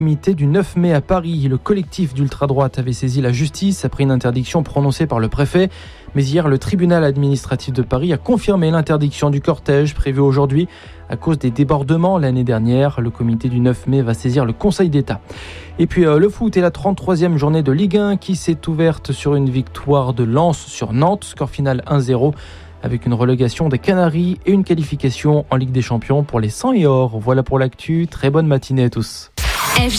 Comité du 9 mai à Paris, le collectif d'ultra-droite avait saisi la justice après une interdiction prononcée par le préfet. Mais hier, le tribunal administratif de Paris a confirmé l'interdiction du cortège prévu aujourd'hui à cause des débordements l'année dernière. Le comité du 9 mai va saisir le Conseil d'État. Et puis le foot et la 33e journée de Ligue 1 qui s'est ouverte sur une victoire de Lens sur Nantes, score final 1-0. Avec une relégation des Canaries et une qualification en Ligue des Champions pour les 100 et or. Voilà pour l'actu, très bonne matinée à tous.